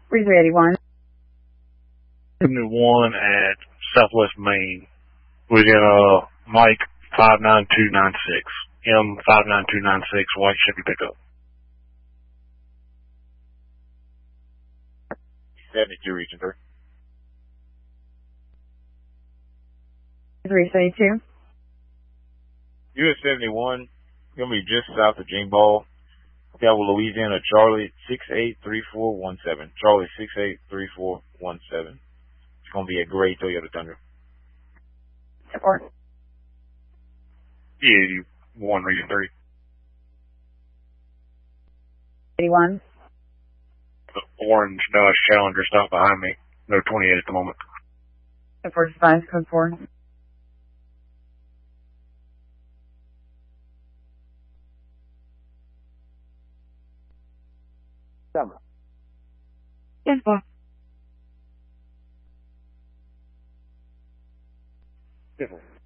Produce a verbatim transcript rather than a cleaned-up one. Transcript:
three eighty-one. seventy-one at Southwest Main. We got uh, Mike five nine two nine six. M five nine two nine six, white Chevy pickup. seventy-two, region three. three seventy-two. U S seventy-one, going to be just south of Jane Ball. Got with Louisiana, Charlie six eight three four one seven. Charlie six eight three four one seven. It's going to be a gray Toyota Tundra. Support. E eighty-one, region three. eighty-one. The orange Dodge Challenger stopped behind me. No twenty-eight at the moment. Support five, code four. Summer. Yes, boss. Different.